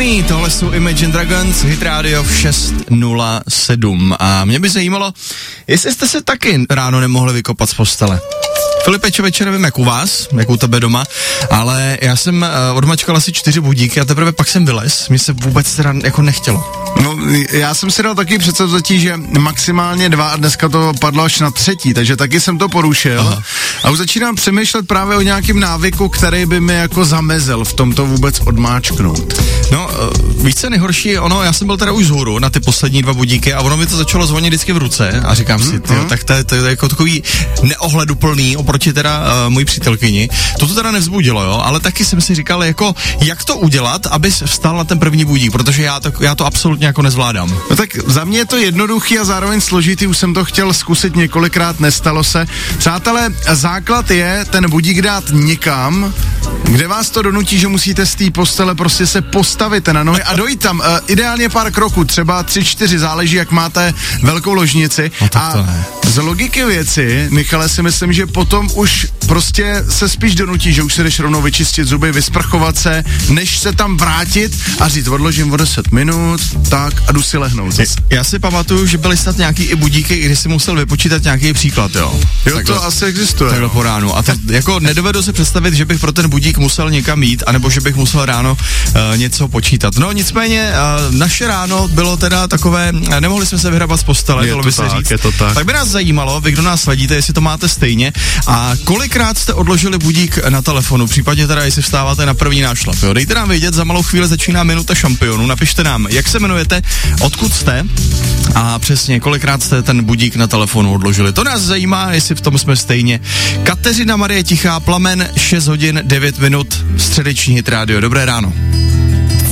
Me, tohle jsou Imagine Dragons, Hit Radio v 6:07 a mě by zajímalo, jestli jste se taky ráno nemohli vykopat z postele. Filipe, večer nevím, jak u vás, jak u tebe doma, ale já jsem odmačkal asi 4 budíky a teprve pak jsem vylez, mě se vůbec teda jako nechtělo. No, já jsem si dal taky předsevzetí, že maximálně 2 a dneska to padlo až na 3, takže taky jsem to porušil. Aha. A už začínám přemýšlet právě o nějakým návyku, který by mi jako zamezil v tomto vůbec odmáčknout. No, víc se nejhorší, já jsem byl teda už vzhůru na ty poslední 2 budíky a ono mi to začalo zvonit vždycky v ruce a říkám si, tak to je jako takový neohleduplný oproti teda mojí přítelkyni. To teda nevzbudilo, jo, ale taky jsem si říkal, jako, jak to udělat, abys vstal na ten první budík, protože já to absolutně jako nezvládám. No tak za mě je to jednoduchý a zároveň složitý, už jsem to chtěl zkusit několikrát, nestalo se. Přátelé, základ je ten budík dát někam, kde vás to donutí, že musíte z té postele prostě se postavit na nohy a dojít tam. Ideálně pár kroků, třeba 3-4, záleží, jak máte velkou ložnici. No, a z logiky věci, Michale, si myslím, že potom už prostě se spíš donutí, že už se jdeš rovnou vyčistit zuby, vysprchovat se, než se tam vrátit a říct, odložím o 10 minut, tak a jdu si lehnout zase. Já si pamatuju, že byly snad nějaký i budíky, kdy si musel vypočítat nějaký příklad, jo. Jo, takhle, to asi existuje. Takhle po ránu. A to jako nedovedu si představit, že bych pro ten budík musel někam jít, anebo že bych musel ráno něco počítat. No nicméně naše ráno bylo teda takové, nemohli jsme se vyhrabat z postele, dalo by se říct. Je to tak. Tak by nás zajímalo, vy, kdo nás sledíte, jestli to máte stejně a kolikrát jste odložili budík na telefonu, případně teda, jestli vstáváte na první nášlap, jo. Dejte nám vědět, za malou chvíli začíná minuta šampionů, napište nám, jak se jmenujete, odkud jste a přesně kolikrát jste ten budík na telefonu odložili. To nás zajímá, jestli v tom jsme stejně. Kateřina Marie Tichá, Plamen, 6 hodin, 9 minut, středeční Hit Radio. Dobré ráno.